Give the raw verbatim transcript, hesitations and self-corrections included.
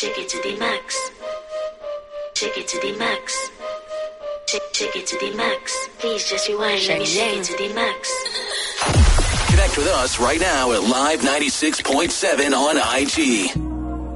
Take it to the max. Take it to the max. Take, take it to the max. Please just rewind. Let me shake it to the max. Connect with us right now at Live ninety-six point seven on I G.